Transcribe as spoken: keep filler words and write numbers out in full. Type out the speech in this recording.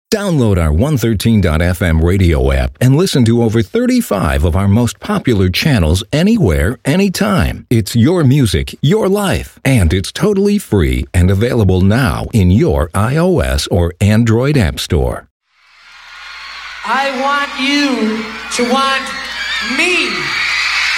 Download our one thirteen dot f m radio app and listen to over thirty-five of our most popular channels anywhere, anytime. It's your music, your life, and it's totally free and available now in your iOS or Android app store. I want you to want me.